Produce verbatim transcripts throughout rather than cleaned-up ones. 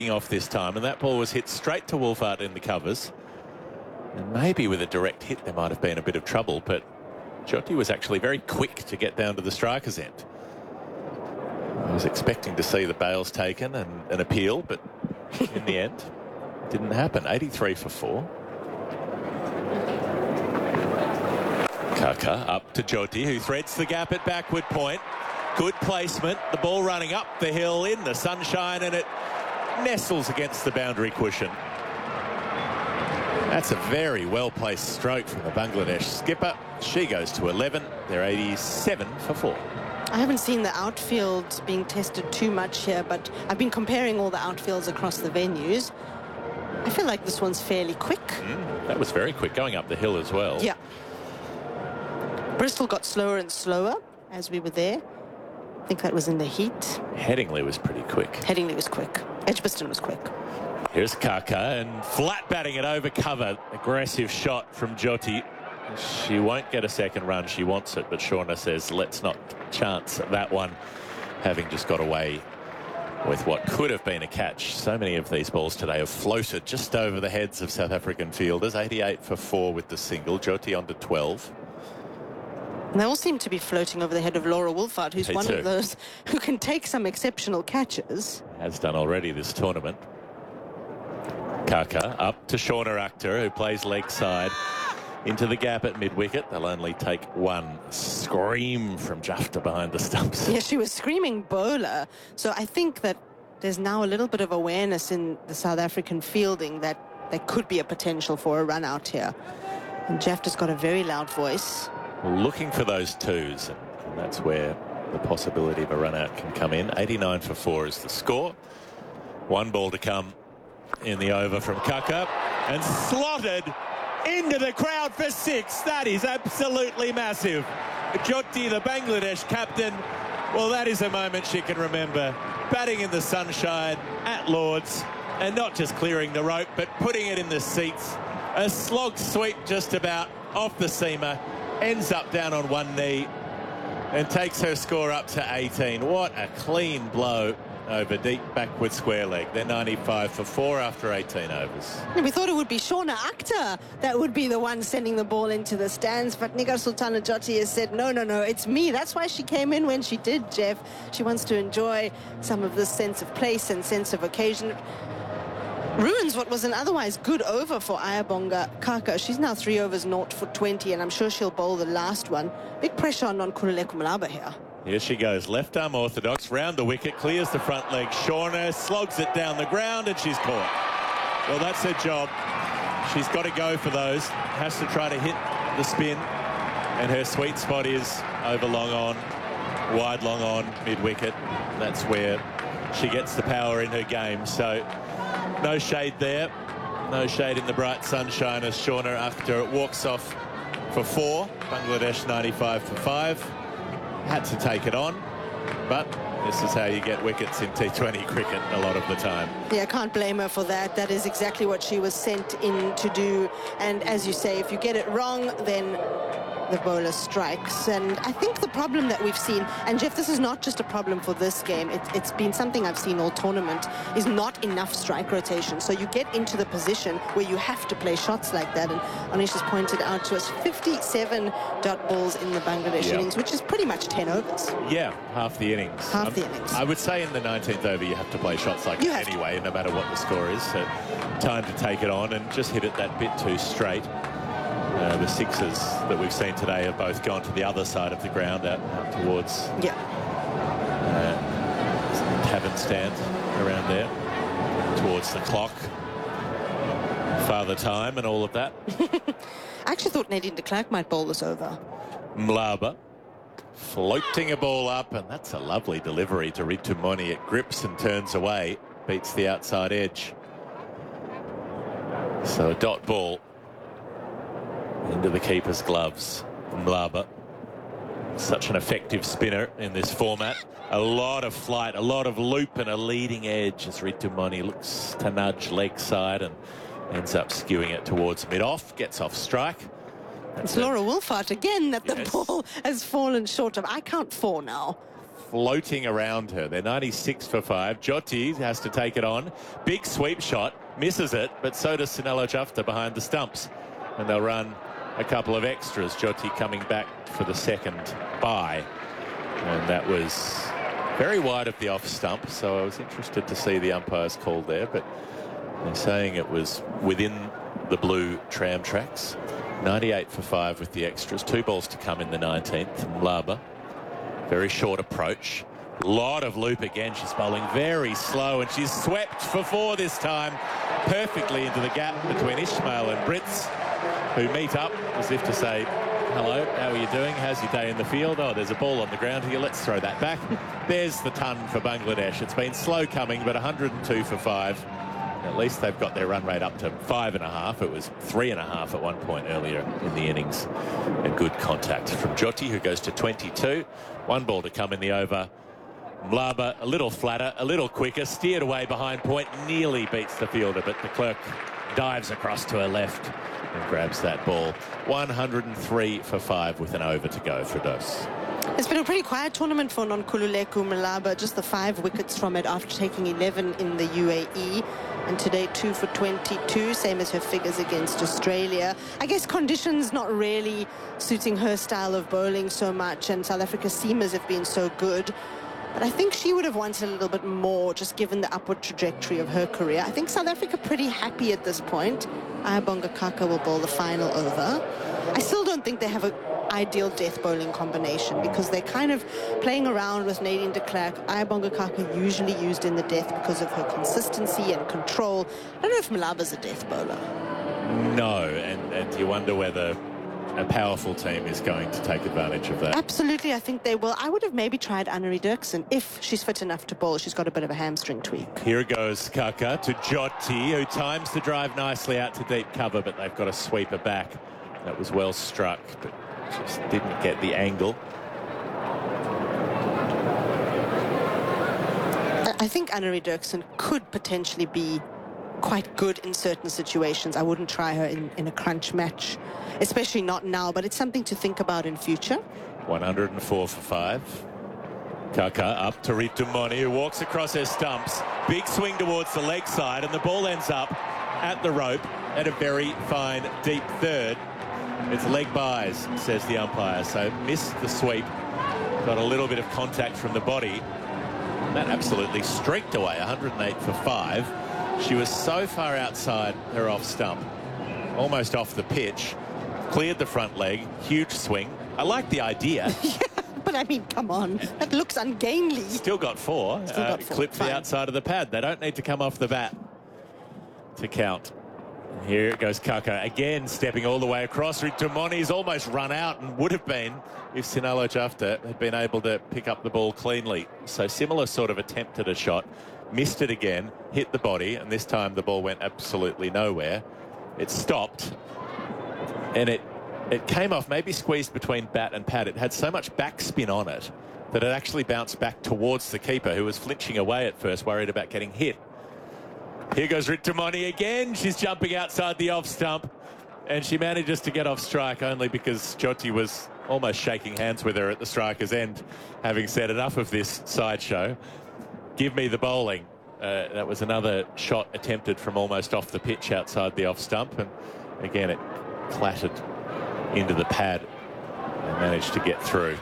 off this time, and that ball was hit straight to Woolfhart in the covers. And maybe with a direct hit there might have been a bit of trouble, but Jyoti was actually very quick to get down to the striker's end. I was expecting to see the bails taken and an appeal, but in the end, it didn't happen. eighty-three for four. Kaka up to Jyoti, who threads the gap at backward point. Good placement. The ball running up the hill in the sunshine, and it nestles against the boundary cushion. That's a very well-placed stroke from the Bangladesh skipper. She goes to eleven. They're eighty-seven for four. I haven't seen the outfield being tested too much here, but I've been comparing all the outfields across the venues. I feel like this one's fairly quick. Mm, that was very quick, going up the hill as well. Yeah. Bristol got slower and slower as we were there. I think that was in the heat. Headingley was pretty quick. Headingley was quick. Edgbaston was quick. Here's Kaka, and flat batting it over cover. Aggressive shot from Jyoti. She won't get a second run. She wants it, but Shauna says, let's not chance that one, having just got away with what could have been a catch. So many of these balls today have floated just over the heads of South African fielders. eighty-eight for four with the single. Jyoti on to twelve. And they all seem to be floating over the head of Laura Woolfhart, who's Me one too. of those who can take some exceptional catches. Has done already this tournament. Kaka up to Shauna Akhter, who plays leg side. Into the gap at mid-wicket. They'll only take one. Scream from Jafta behind the stumps. Yeah, she was screaming bowler. So I think that there's now a little bit of awareness in the South African fielding that there could be a potential for a run out here. And Jafta's got a very loud voice. Looking for those twos, and that's where the possibility of a run out can come in. eighty-nine for four is the score. One ball to come in the over from Kaka, and slotted into the crowd for six. That is absolutely massive. Jyoti, the Bangladesh captain, well, that is a moment she can remember. Batting in the sunshine at Lords, and not just clearing the rope, but putting it in the seats. A slog sweep just about off the seamer, ends up down on one knee, and takes her score up to eighteen. What a clean blow over deep backward square leg. They're ninety-five for four after eighteen overs. And we thought it would be Shauna Akhter that would be the one sending the ball into the stands, but Nigar Sultana Jyoti has said, no, no, no, it's me. That's why she came in when she did, Jeff. She wants to enjoy some of this sense of place and sense of occasion. Ruins what was an otherwise good over for Ayabonga Kaka. She's now three overs, naught for twenty, and I'm sure she'll bowl the last one. Big pressure on Nonkululeko Malaba here. Here she goes, left arm orthodox, round the wicket, clears the front leg. Shauna slogs it down the ground, and she's caught. Well, that's her job. She's got to go for those. Has to try to hit the spin, and her sweet spot is over long on, wide long on, mid-wicket. That's where she gets the power in her game. So no shade there. No shade in the bright sunshine as Shauna Akhter walks off for four. Bangladesh ninety-five for five. Had to take it on, but this is how you get wickets in T twenty cricket a lot of the time. Yeah, I can't blame her for that. That is exactly what she was sent in to do. And as you say, if you get it wrong, then the bowler strikes. And I think the problem that we've seen, and Jeff, this is not just a problem for this game, it, it's been something I've seen all tournament, is not enough strike rotation. So you get into the position where you have to play shots like that. And Anish has pointed out to us fifty-seven dot balls in the Bangladesh yeah. innings, which is pretty much ten overs. Yeah, half the innings. Half um, the innings. I would say in the nineteenth over you have to play shots like that anyway, to. no matter what the score is. So time to take it on and just hit it that bit too straight. Uh, the sixes that we've seen today have both gone to the other side of the ground, out, out towards yeah. uh, tavern stand around there, towards the clock, Father Time and all of that. I actually thought Nadine de Klerk might bowl this over. Mlaba floating a ball up, and that's a lovely delivery to Ritu Moni. It grips and turns away, beats the outside edge. So a dot ball into the keeper's gloves. Mlaba, such an effective spinner in this format. A lot of flight, a lot of loop, and a leading edge as Ritu Moni looks to nudge leg side and ends up skewing it towards mid-off, gets off strike. That's it's Laura Woolfhart again that the yes. ball has fallen short of. I count four now. floating around her. They're ninety-six for five. Jyoti has to take it on. Big sweep shot, misses it, but so does Sinelo Jufta behind the stumps. And they'll run a couple of extras. Jyoti coming back for the second bye. And that was very wide of the off stump, so I was interested to see the umpires called there, but they're saying it was within the blue tram tracks. ninety-eight for five with the extras. Two balls to come in the nineteenth. Mlaba, very short approach. Lot of loop again. She's bowling very slow, and she's swept for four this time, perfectly into the gap between Ismail and Brits, who meet up as if to say, hello, how are you doing? How's your day in the field? Oh, there's a ball on the ground here. Let's throw that back. There's the ton for Bangladesh. It's been slow coming, but one hundred two for five. At least they've got their run rate up to five and a half. It was three and a half at one point earlier in the innings. And good contact from Jyoti, who goes to twenty-two. One ball to come in the over. Mlaba a little flatter, a little quicker, steered away behind point, nearly beats the fielder, but de Klerk dives across to her left and grabs that ball. one hundred three for five with an over to go for Dos. It's been a pretty quiet tournament for Nonkululeko Mlaba, just the five wickets from it after taking eleven in the U A E. And today two for twenty-two, same as her figures against Australia. I guess conditions not really suiting her style of bowling so much, and South Africa's seamers have been so good. But I think she would have wanted a little bit more, just given the upward trajectory of her career. I think South Africa pretty happy at this point. Ayabonga Kaka will bowl the final over. I still don't think they have an ideal death bowling combination, because they're kind of playing around with Nadine de Klerk. Ayabonga Kaka usually used in the death because of her consistency and control. I don't know if Malaba's a death bowler. No, and, and you wonder whether a powerful team is going to take advantage of that. Absolutely, I think they will. I would have maybe tried Annery Dirksen if she's fit enough to bowl. She's got a bit of a hamstring tweak. Here goes Kaka to Jyoti, who times the drive nicely out to deep cover, but they've got to sweep her back. That was well struck, but just didn't get the angle. I think Annery Dirksen could potentially be quite good in certain situations. I wouldn't try her in, in a crunch match, especially not now, but it's something to think about in future. one hundred four for five. Kaka up to Ritumoni, who walks across her stumps. Big swing towards the leg side, and the ball ends up at the rope at a very fine deep third. It's leg byes, says the umpire, so missed the sweep. Got a little bit of contact from the body. That absolutely streaked away, one hundred eight for five. She was so far outside her off stump, almost off the pitch, cleared the front leg, huge swing. I like the idea. Yeah, but I mean, come on, that looks ungainly. Still got four. Still got uh, four. Clipped Fine. the outside of the pad. They don't need to come off the bat to count. Here it goes Kaka again, stepping all the way across. Ritumoni's almost run out, and would have been if Sinelo Jufta had been able to pick up the ball cleanly. So similar sort of attempt at a shot. Missed it again, hit the body, and this time the ball went absolutely nowhere. It stopped, and it it came off, maybe squeezed between bat and pad. It had so much backspin on it that it actually bounced back towards the keeper, who was flinching away at first, worried about getting hit. Here goes Ritumoni again. She's jumping outside the off stump, and she manages to get off strike only because Jyoti was almost shaking hands with her at the striker's end, having said enough of this sideshow. Give me the bowling. Uh, that was another shot attempted from almost off the pitch outside the off stump, and again it clattered into the pad and managed to get through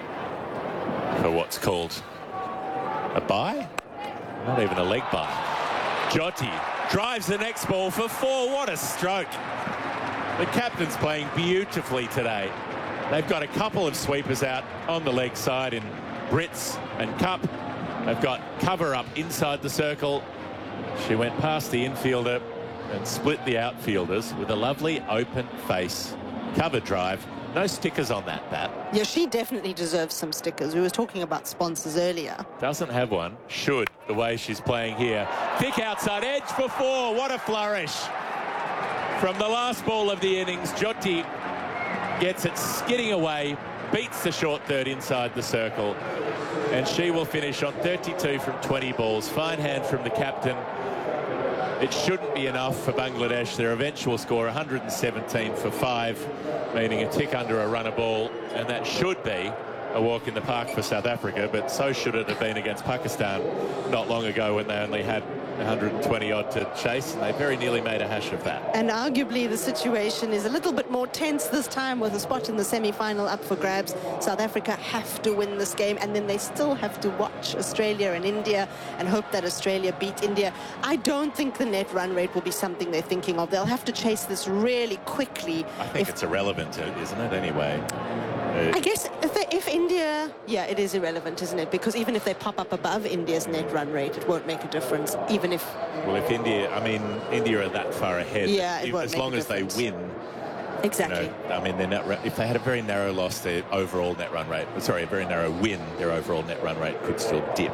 for what's called a bye? Not even a leg bye. Jyoti drives the next ball for four. What a stroke. The captain's playing beautifully today. They've got a couple of sweepers out on the leg side in Brits and Cup. They've got cover up inside the circle. She went past the infielder and split the outfielders with a lovely open face cover drive. No stickers on that bat. Yeah, she definitely deserves some stickers. We were talking about sponsors earlier. Doesn't have one. Should, the way she's playing here. Thick outside edge for four. What a flourish. From the last ball of the innings, Jyoti gets it skidding away, beats the short third inside the circle, and she will finish on thirty-two from twenty balls. Fine hand from the captain. It shouldn't be enough for Bangladesh. Their eventual score, one hundred seventeen for five, meaning a tick under a run a ball, and that should be a walk in the park for South Africa, but so should it have been against Pakistan not long ago when they only had one hundred twenty odd to chase, and they very nearly made a hash of that. And arguably the situation is a little bit more tense this time with a spot in the semi-final up for grabs. South Africa have to win this game, and then they still have to watch Australia and India and hope that Australia beat India. I don't think the net run rate will be something they're thinking of. They'll have to chase this really quickly. I think it's irrelevant, isn't it, anyway? Uh, I guess if, they, if India, yeah, it is irrelevant, isn't it? Because even if they pop up above India's net run rate, it won't make a difference, even if... Well, if India, I mean, India are that far ahead. Yeah, it if, won't as make long a as they difference. win. Exactly. You know, I mean, their net, if they had a very narrow loss, their overall net run rate, sorry, a very narrow win, their overall net run rate could still dip,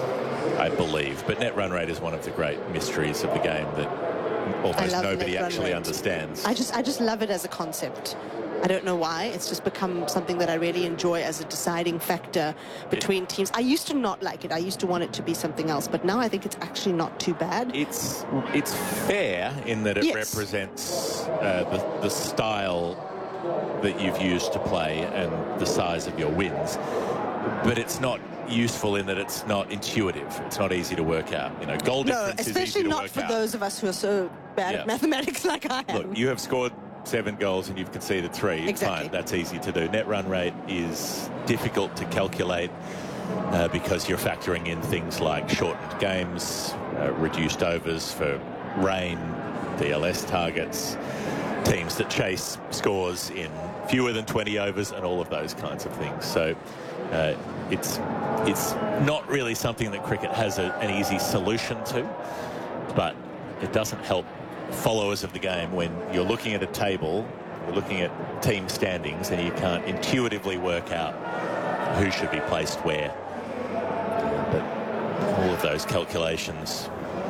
I believe. But net run rate is one of the great mysteries of the game that almost nobody actually understands. I just, I just love it as a concept. I don't know why. It's just become something that I really enjoy as a deciding factor between teams. I used to not like it. I used to want it to be something else, but now I think it's actually not too bad. It's it's fair in that it Yes. represents uh, the, the style that you've used to play and the size of your wins, but it's not useful in that it's not intuitive. It's not easy to work out. You know, goal No, difference is easy especially to not work for out. those of us who are so bad Yeah. at mathematics like I am. Look, you have scored seven goals and you've conceded three. Exactly. Fine, that's easy to do. Net run rate is difficult to calculate uh, because you're factoring in things like shortened games, uh, reduced overs for rain, D L S targets, teams that chase scores in fewer than twenty overs, and all of those kinds of things. So uh, it's it's not really something that cricket has a, an easy solution to, but it doesn't help followers of the game when you're looking at a table, you're looking at team standings, and you can't intuitively work out who should be placed where. But all of those calculations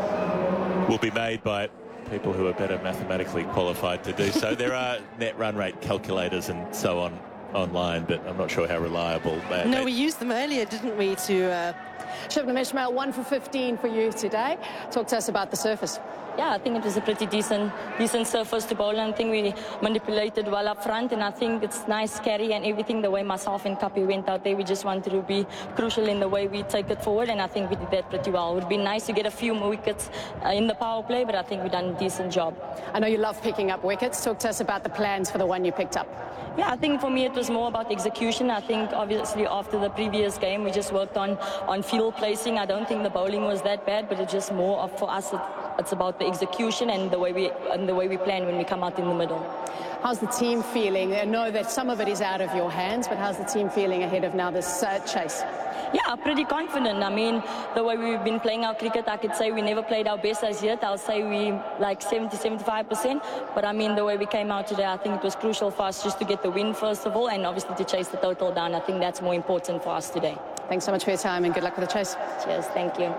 will be made by people who are better mathematically qualified to do so. There are net run rate calculators and so on online, but I'm not sure how reliable they are. No, we used them earlier, didn't we, to... Uh... Shabnam Ismail, one for fifteen for you today. Talk to us about the surface. Yeah, I think it was a pretty decent decent surface to bowl, and I think we manipulated well up front, and I think it's nice carry and everything. The way myself and Kapi went out there, we just wanted to be crucial in the way we take it forward, and I think we did that pretty well. It would be nice to get a few more wickets uh, in the power play, but I think we've done a decent job. I know you love picking up wickets. Talk to us about the plans for the one you picked up. Yeah, I think for me it was more about execution. I think obviously after the previous game we just worked on, on field placing. I don't think the bowling was that bad, but it's just more of, for us it, it's about the execution and the way we and the way we plan when we come out in the middle. How's the team feeling? I know that some of it is out of your hands, but how's the team feeling ahead of now this uh, chase? Yeah, pretty confident. I mean, the way we've been playing our cricket, I could say we never played our best as yet. I'll say we like seventy, seventy-five percent. But I mean, the way we came out today, I think it was crucial for us just to get the win first of all, and obviously to chase the total down. I think that's more important for us today. Thanks so much for your time and good luck with the chase. Cheers, thank you.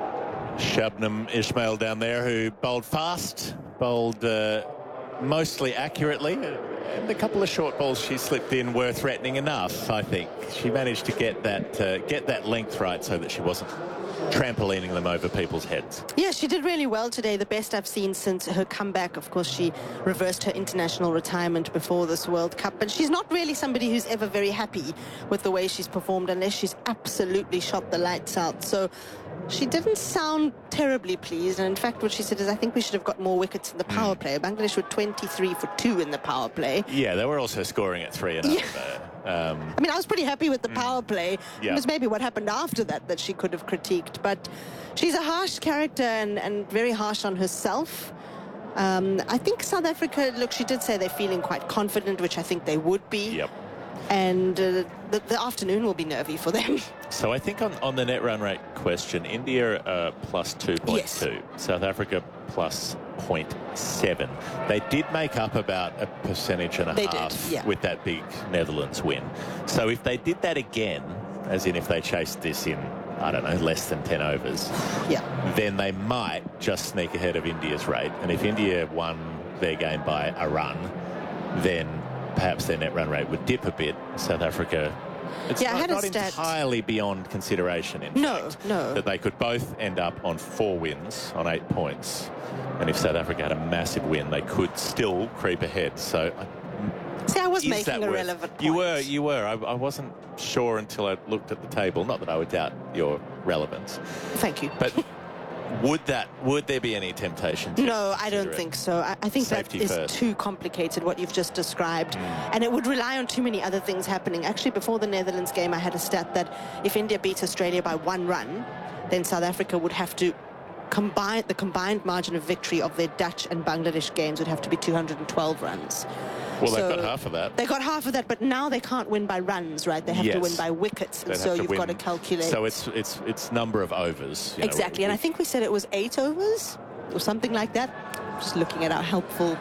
Shabnam Ismail down there, who bowled fast, bowled uh, mostly accurately. And a couple of short balls she slipped in were threatening enough, I think. She managed to get that uh, get that length right so that she wasn't trampolining them over people's heads. Yeah, she did really well today, the best I've seen since her comeback. Of course, she reversed her international retirement before this World Cup, but she's not really somebody who's ever very happy with the way she's performed unless she's absolutely shot the lights out. So she didn't sound terribly pleased, and in fact what she said is, I think we should have got more wickets in the power play. Bangladesh were twenty-three for two in the power play. Yeah, they were also scoring at three and Yeah. over. Um, I mean, I was pretty happy with the power play. Yeah. It was maybe what happened after that that she could have critiqued. But she's a harsh character and, and very harsh on herself. Um, I think South Africa, look, she did say they're feeling quite confident, which I think they would be. yep. And uh, the, the afternoon will be nervy for them. So I think on, on the net run rate question, India uh, plus two point two, Yes. South Africa plus zero point seven. They did make up about a percentage and a They did, half yeah. with that big Netherlands win. So if they did that again, as in if they chased this in, I don't know, less than ten overs, Yeah. then they might just sneak ahead of India's rate. And if India won their game by a run, then perhaps their net run rate would dip a bit. South Africa, it's Yeah, I not, had a not stat- entirely beyond consideration, in No, fact, no. that they could both end up on four wins on eight points. And if South Africa had a massive win, they could still creep ahead. So See, I was is making that a worth, relevant point. You were, you were. I, I wasn't sure until I looked at the table. Not that I would doubt your relevance. Thank you. But would that, would there be any temptation to No, I don't consider it? think so. I, I think Safety that is first. too complicated, what you've just described. Mm. And it would rely on too many other things happening. Actually, before the Netherlands game, I had a stat that if India beats Australia by one run, then South Africa would have to combine, the combined margin of victory of their Dutch and Bangladesh games would have to be two hundred twelve runs. Well, So they've got half of that. They got half of that, but now they can't win by runs, right? They have Yes. to win by wickets, and They'd so have to you've win. got to calculate. So it's it's it's number of overs. you know, Exactly, and I we- think we said it was eight overs or something like that. Just looking at our helpful...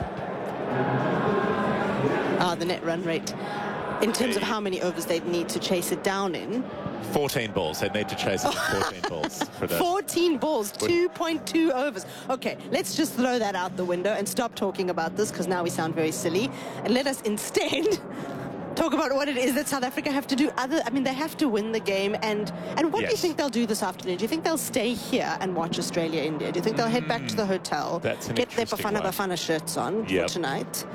Ah, the net run rate. In terms of how many overs they'd need to chase it down in. fourteen balls. They need to chase it with fourteen balls for the. fourteen balls, two point two overs. Okay, let's just throw that out the window and stop talking about this, because now we sound very silly. And let us instead talk about what it is that South Africa have to do. Other, I mean, they have to win the game. And, and what do you Yes. think they'll do this afternoon? Do you think they'll stay here and watch Australia-India? Do you think they'll head back to the hotel, That's an get their interesting Bafana one. Bafana shirts on Yep. for tonight?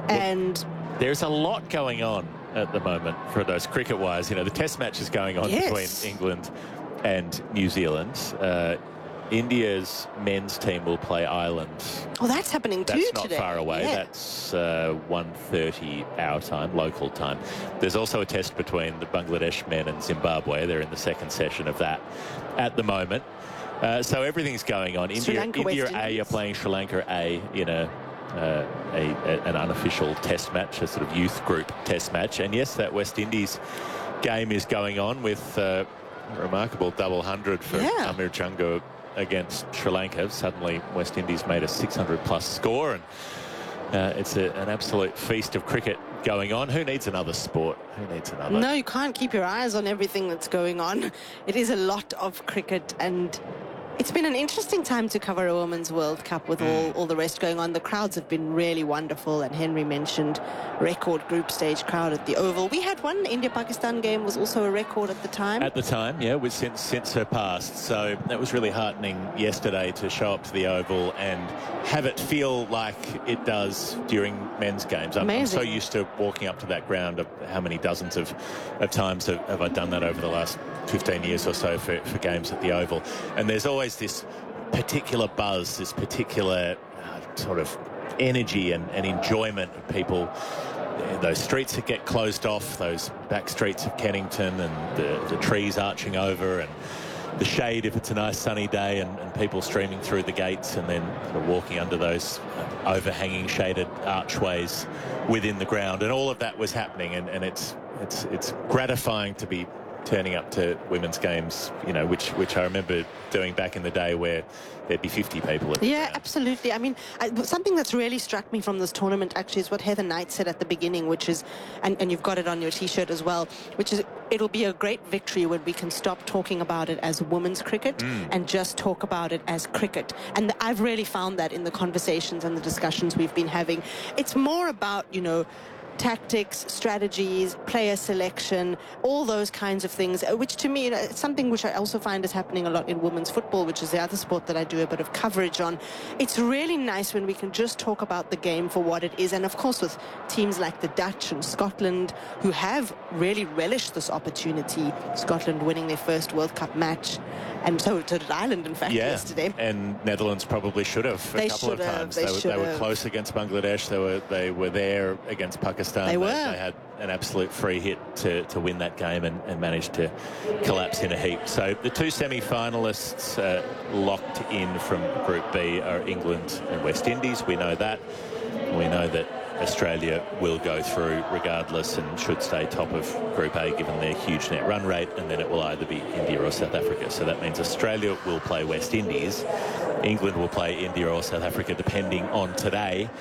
And There's a lot going on at the moment for those cricket-wise. You know, the Test match is going on Yes. between England and New Zealand. Uh, India's men's team will play Ireland. oh, that's happening too That's not today. far away. Yeah. That's uh, one thirty our time, local time. There's also a test between the Bangladesh men and Zimbabwe. They're in the second session of that at the moment. Uh, so everything's going on. Sri India, Lanka, India West A Indies. are playing Sri Lanka A in a, uh, a, a an unofficial test match, a sort of youth group test match. And yes, that West Indies game is going on with uh, a remarkable double hundred for Yeah. Amir Jungo against Sri Lanka. Suddenly West Indies made a six hundred plus score, and uh, it's a, an absolute feast of cricket going on. Who needs another sport? Who needs another? No, you can't keep your eyes on everything that's going on. It is a lot of cricket, and it's been an interesting time to cover a Women's World Cup with all, all the rest going on. The crowds have been really wonderful, and Henry mentioned record group stage crowd at the Oval. We had one. India-Pakistan game was also a record at the time. At the time, yeah, was since since her past. So that was really heartening yesterday to show up to the Oval and have it feel like it does during men's games. I'm, I'm so Amazing. used to walking up to that ground. Of how many dozens of, of times have, have I done that over the last fifteen years or so for, for games at the Oval? And there's always this particular buzz, this particular uh, sort of energy and, and enjoyment of people. Those streets that get closed off, those back streets of Kennington, and the, the trees arching over, and the shade if it's a nice sunny day, and, and people streaming through the gates, and then sort of walking under those overhanging shaded archways within the ground, and all of that was happening, and, and it's it's it's gratifying to be turning up to women's games, you know, which which I remember doing back in the day, where there'd be fifty people at the Yeah, ground. absolutely. I mean, I, something that's really struck me from this tournament actually is what Heather Knight said at the beginning, which is, and, and you've got it on your T-shirt as well, which is it'll be a great victory when we can stop talking about it as women's cricket Mm. and just talk about it as cricket. And I've really found that in the conversations and the discussions we've been having. It's more about, you know, tactics, strategies, player selection, all those kinds of things, uh, which to me, you know, it's something which I also find is happening a lot in women's football, which is the other sport that I do a bit of coverage on. It's really nice when we can just talk about the game for what it is. And of course, with teams like the Dutch and Scotland, who have really relished this opportunity, Scotland winning their first World Cup match, and so did Ireland, in fact, Yeah, yesterday. and Netherlands probably should have a They couple of should have, times. they They, were, should they were have. close against Bangladesh. They were they were there against Pakistan. They were. They had an absolute free hit to, to win that game, and, and managed to collapse in a heap. So the two semi-finalists uh, locked in from Group B are England and West Indies. We know that. We know that Australia will go through regardless and should stay top of Group A given their huge net run rate, and then it will either be India or South Africa. So that means Australia will play West Indies, England will play India or South Africa depending on today.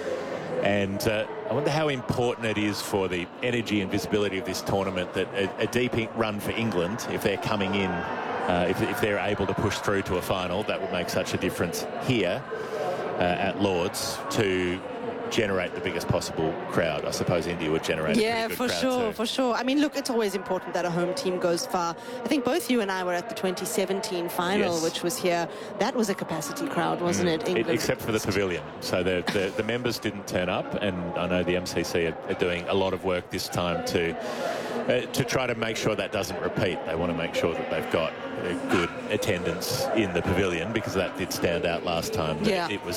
And uh, I wonder how important it is for the energy and visibility of this tournament that a, a deep run for England, if they're coming in, uh, if, if they're able to push through to a final, that would make such a difference here uh, at Lord's to generate the biggest possible crowd. I suppose India would generate yeah, a pretty good for crowd sure, too. for sure. I mean, look, it's always important that a home team goes far. I think both you and I were at the twenty seventeen final, Yes. which was here. That was a capacity crowd, wasn't it? It- England. except for the pavilion. So the, the, the members didn't turn up, and I know the M C C are, are doing a lot of work this time to uh, to try to make sure that doesn't repeat. They want to make sure that they've got a good attendance in the pavilion, because that did stand out last time. Yeah. It was